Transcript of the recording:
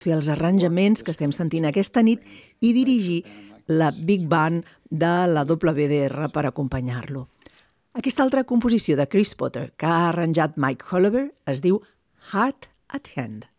fer els arranjaments que estem sentint aquesta nit i dirigir la Big Band de la WDR per acompanyar-lo. Aquesta altra composició de Chris Potter que ha arranjat Mike Holliver es diu Heart at Hand.